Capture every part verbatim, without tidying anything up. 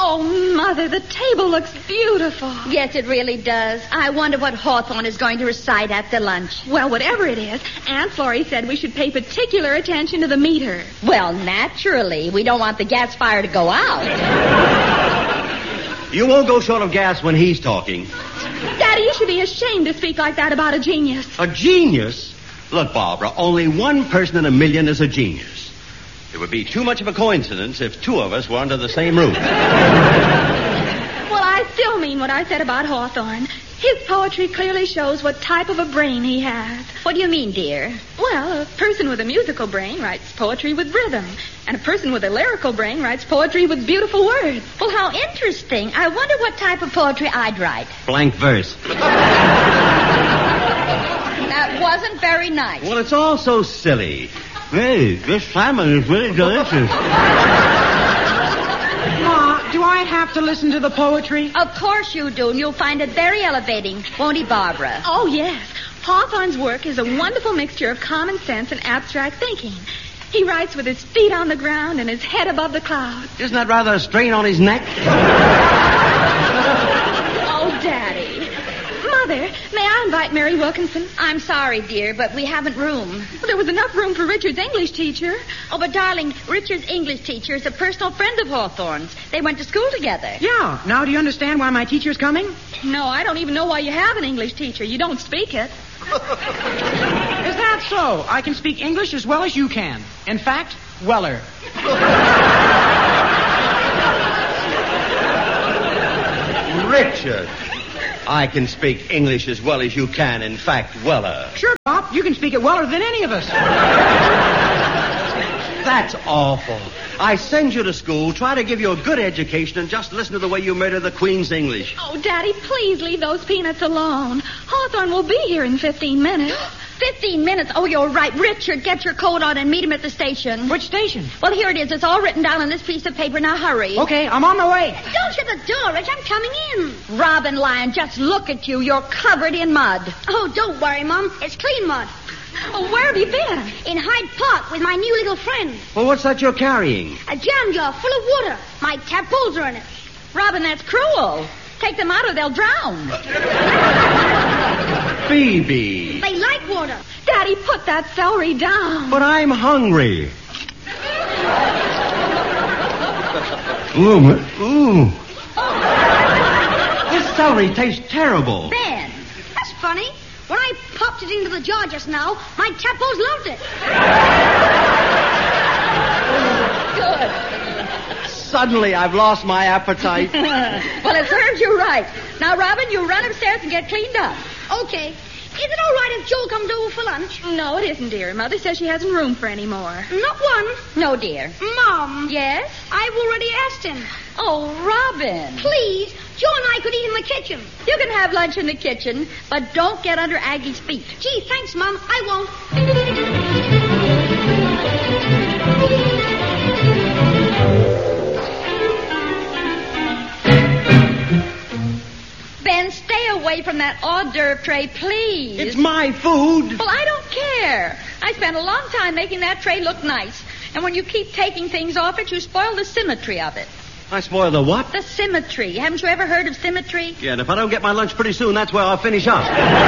Oh, Mother, the table looks beautiful. Yes, it really does. I wonder what Hawthorne is going to recite after lunch. Well, whatever it is, Aunt Florrie said we should pay particular attention to the meter. Well, naturally. We don't want the gas fire to go out. You won't go short of gas when he's talking. Daddy, you should be ashamed to speak like that about a genius. A genius? Look, Barbara, only one person in a million is a genius. It would be too much of a coincidence if two of us were under the same roof. Well, I still mean what I said about Hawthorne. His poetry clearly shows what type of a brain he has. What do you mean, dear? Well, a person with a musical brain writes poetry with rhythm, and a person with a lyrical brain writes poetry with beautiful words. Well, how interesting. I wonder what type of poetry I'd write. Blank verse. That wasn't very nice. Well, it's all so silly. Hey, this salmon is really delicious. Ma, do I have to listen to the poetry? Of course you do, and you'll find it very elevating, won't he, Barbara? Oh, yes. Hawthorne's work is a wonderful mixture of common sense and abstract thinking. He writes with his feet on the ground and his head above the clouds. Isn't that rather a strain on his neck? Oh, Daddy. Mother, may I invite Mary Wilkinson? I'm sorry, dear, but we haven't room. Well, there was enough room for Richard's English teacher. Oh, but darling, Richard's English teacher is a personal friend of Hawthorne's. They went to school together. Yeah. Now do you understand why my teacher's coming? No, I don't even know why you have an English teacher. You don't speak it. Is that so? I can speak English as well as you can. In fact, weller. Richard. I can speak English as well as you can. In fact, weller. Sure, Pop. You can speak it weller than any of us. That's awful. I send you to school, try to give you a good education, and just listen to the way you murder the Queen's English. Oh, Daddy, please leave those peanuts alone. Hawthorne will be here in fifteen minutes. Fifteen minutes? Oh, you're right. Richard, get your coat on and meet him at the station. Which station? Well, here it is. It's all written down on this piece of paper. Now, hurry. Okay, I'm on my way. Don't shut the door, Rich. I'm coming in. Robin Lyon, just look at you. You're covered in mud. Oh, don't worry, Mom. It's clean mud. Oh, where have you been? In Hyde Park with my new little friend. Well, what's that you're carrying? A jam jar full of water. My tadpoles are in it. Robin, that's cruel. Take them out or they'll drown. Phoebe. They like water. Daddy, put that celery down. But I'm hungry. Ooh, ooh. This celery tastes terrible. Ben, that's funny. When I popped it into the jar just now, my tadpoles loved it. Good. Suddenly, I've lost my appetite. Well, it serves you right. Now, Robin, you run upstairs and get cleaned up. Okay. Is it all right if Joel comes over for lunch? No, it isn't, dear. Mother says she hasn't room for any more. Not one. No, dear. Mom. Yes? I've already asked him. Oh, Robin. Please, Joe and I could eat in the kitchen. You can have lunch in the kitchen, but don't get under Aggie's feet. Gee, thanks, Mom. I won't. Ben, stay away from that hors d'oeuvre tray, please. It's my food. Well, I don't care. I spent a long time making that tray look nice. And when you keep taking things off it, you spoil the symmetry of it. I spoil the what? The symmetry. Haven't you ever heard of symmetry? Yeah, and if I don't get my lunch pretty soon, that's where I'll finish up.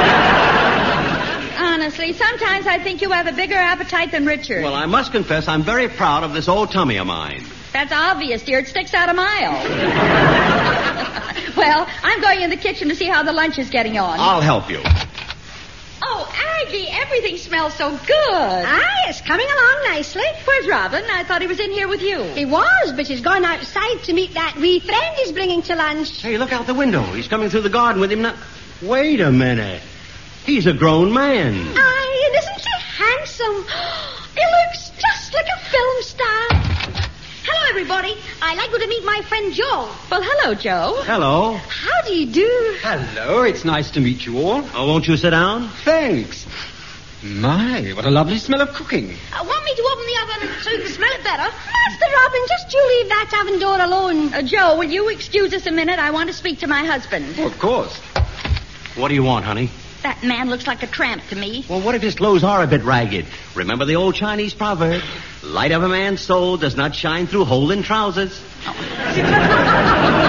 Honestly, sometimes I think you have a bigger appetite than Richard. Well, I must confess I'm very proud of this old tummy of mine. That's obvious, dear. It sticks out a mile. Well, I'm going in the kitchen to see how the lunch is getting on. I'll help you. Oh, Aggie, everything smells so good. Ah, it's coming along nicely. Where's Robin? I thought he was in here with you. He was, but he's gone outside to meet that wee friend he's bringing to lunch. Hey, look out the window. He's coming through the garden with him now. Wait a minute. He's a grown man. Aye, and isn't he handsome? He looks just like a film star. Hello, everybody. I'd like you to meet my friend Joe. Well, hello, Joe. Hello. How do you do? Hello, it's nice to meet you all. Oh, won't you sit down? Thanks. My, what a lovely smell of cooking. Uh, want me to open the oven so you can smell it better? Master Robin, just you leave that oven door alone. Uh, Joe, will you excuse us a minute? I want to speak to my husband. Oh, of course. What do you want, honey? That man looks like a tramp to me. Well, what if his clothes are a bit ragged? Remember the old Chinese proverb? Light of a man's soul does not shine through hole in trousers. Oh.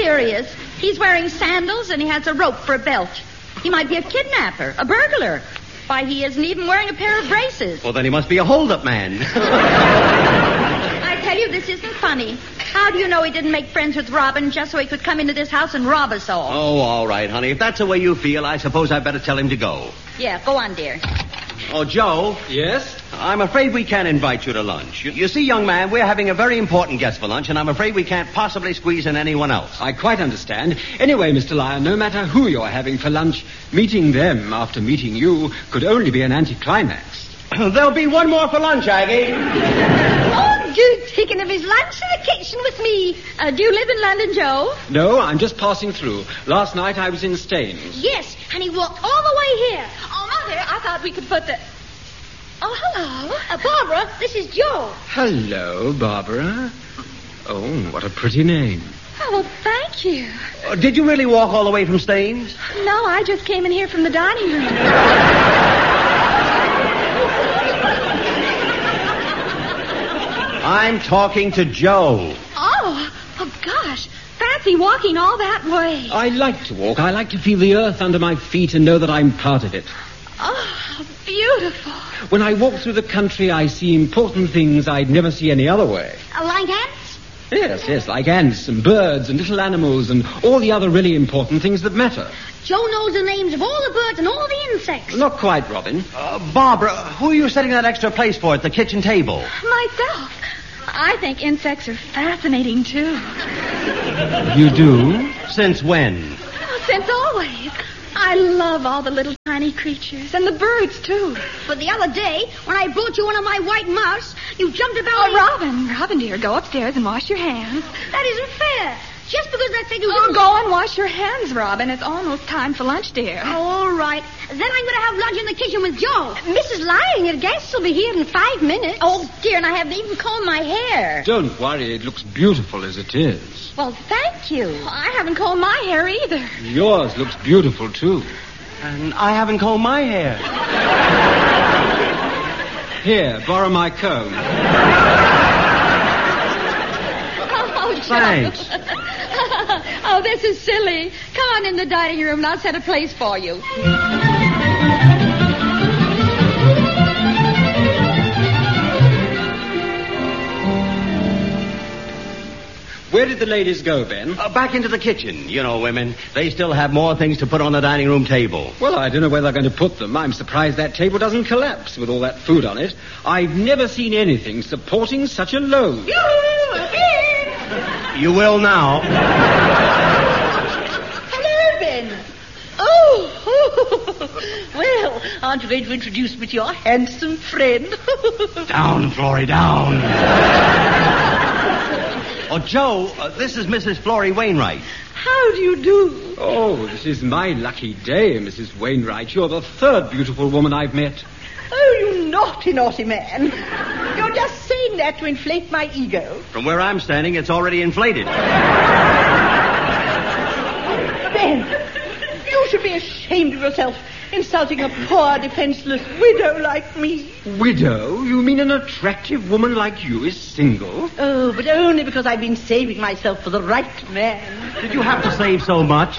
here he is. He's wearing sandals and he has a rope for a belt. He might be a kidnapper, a burglar. Why, he isn't even wearing a pair of braces. Well, then he must be a hold-up man. I tell you, this isn't funny. How do you know he didn't make friends with Robin just so he could come into this house and rob us all? Oh, all right, honey. If that's the way you feel, I suppose I'd better tell him to go. Yeah, go on, dear. Oh, Joe. Yes? I'm afraid we can't invite you to lunch. You, you see, young man, we're having a very important guest for lunch, and I'm afraid we can't possibly squeeze in anyone else. I quite understand. Anyway, Mister Lyon, no matter who you're having for lunch, meeting them after meeting you could only be an anticlimax. There'll be one more for lunch, Aggie. Oh, do take him his lunch in the kitchen with me. Uh, do you live in London, Joe? No, I'm just passing through. Last night I was in Staines. Yes, and he walked all the way here. Oh, Mother, I thought we could put the... Oh, hello. Uh, Barbara, this is Joe. Hello, Barbara. Oh, what a pretty name. Oh, well, thank you. Uh, did you really walk all the way from Staines? No, I just came in here from the dining room. I'm talking to Joe. Oh, oh, gosh. Fancy walking all that way. I like to walk. I like to feel the earth under my feet and know that I'm part of it. Oh, beautiful. When I walk through the country, I see important things I'd never see any other way. Uh, like ants? Yes, yes, like ants and birds and little animals and all the other really important things that matter. Joe knows the names of all the birds and all the insects. Not quite, Robin. Uh, Barbara, who are you setting that extra place for at the kitchen table? Myself. I think insects are fascinating, too. You do? Since when? Oh, since always. I love all the little tiny creatures and the birds, too. But the other day, when I brought you one of my white mouse, you jumped about... Oh, and- Robin, Robin, dear, go upstairs and wash your hands. That isn't fair. Just because I said you Oh, didn't... go and wash your hands, Robin. It's almost time for lunch, dear. Oh, all right. Then I'm going to have lunch in the kitchen with Joe. Missus Lying, your guests will be here in five minutes. Oh, dear, and I haven't even combed my hair. Don't worry, it looks beautiful as it is. Well, thank you. I haven't combed my hair either. Yours looks beautiful, too. And I haven't combed my hair. Here, borrow my comb. Oh, Joe. Thanks. Oh, this is silly. Come on in the dining room and I'll set a place for you. Where did the ladies go, Ben? Uh, back into the kitchen. You know, women, they still have more things to put on the dining room table. Well, I don't know where they're going to put them. I'm surprised that table doesn't collapse with all that food on it. I've never seen anything supporting such a load. You will now. Hello, Ben. Oh, well, aren't you going to introduce me to your handsome friend? Down, Florrie, down. Oh, Joe, uh, this is Missus Florrie Wainwright. How do you do? Oh, this is my lucky day, Missus Wainwright. You're the third beautiful woman I've met. Oh, you naughty, naughty man. You're just saying that to inflate my ego. From where I'm standing, it's already inflated. Ben, you should be ashamed of yourself, insulting a poor, defenseless widow like me. Widow? You mean an attractive woman like you is single? Oh, but only because I've been saving myself for the right man. Did you have to save so much?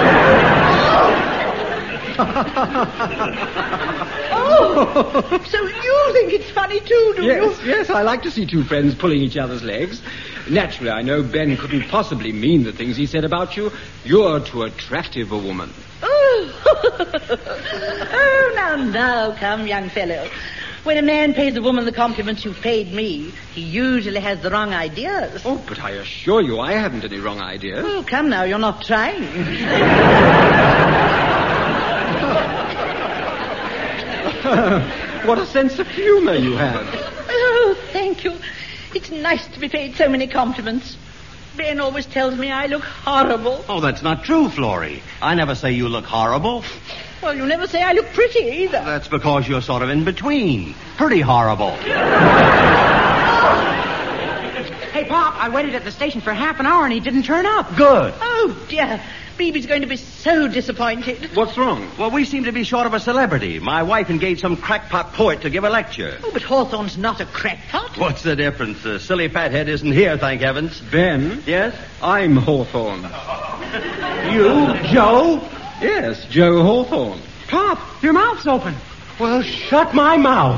Oh, so you think it's funny too, do Yes, you? yes, I like to see two friends pulling each other's legs. Naturally, I know Ben couldn't possibly mean the things he said about you. You're too attractive a woman. Oh. Oh, now, now, come, young fellow. When a man pays a woman the compliments you've paid me, he usually has the wrong ideas. Oh, but I assure you I haven't any wrong ideas. Oh, come now, you're not trying. What a sense of humor you have. Oh, thank you. It's nice to be paid so many compliments. Ben always tells me I look horrible. Oh, that's not true, Florrie. I never say you look horrible. Well, you never say I look pretty either. That's because you're sort of in between. Pretty horrible. Hey, Pop, I waited at the station for half an hour and he didn't turn up. Good. Oh, dear. Beebe's going to be so disappointed. What's wrong? Well, we seem to be short of a celebrity. My wife engaged some crackpot poet to give a lecture. Oh, but Hawthorne's not a crackpot. What's the difference? The silly fathead isn't here, thank heavens. Ben? Yes? I'm Hawthorne. You, Joe? Yes, Joe Hawthorne. Pop, your mouth's open. Well, shut my mouth.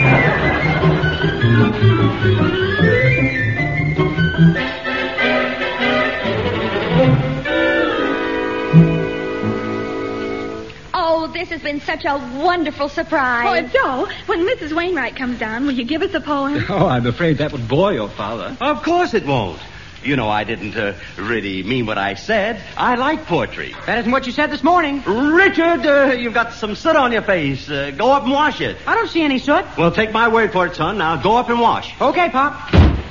Oh, this has been such a wonderful surprise. Oh, Joe, when Missus Wainwright comes down, will you give us a poem? Oh, I'm afraid that would bore your father. Of course it won't. You know I didn't uh, really mean what I said. I like poetry. That isn't what you said this morning. Richard, uh, you've got some soot on your face. Uh, go up and wash it. I don't see any soot. Well, take my word for it, son. Now go up and wash. Okay, Pop.